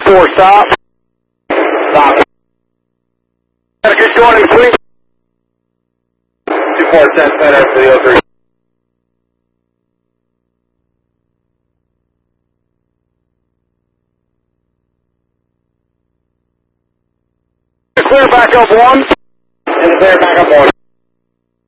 4, stop. Stop. Just joining, please. 2410 center for the 03. Clear back up 1. And clear back up 1.